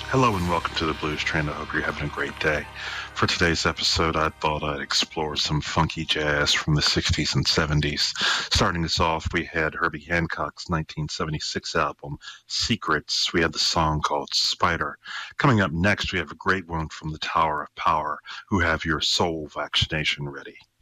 Hello and welcome to the Blues Train. I hope you're having a great day. For today's episode, I thought I'd explore some funky jazz from the 60s and 70s. Starting us off, we had Herbie Hancock's 1976 album, Secrets. We had the song called Spider. Coming up next, we have a great one from the Tower of Power, who have your soul vaccination ready.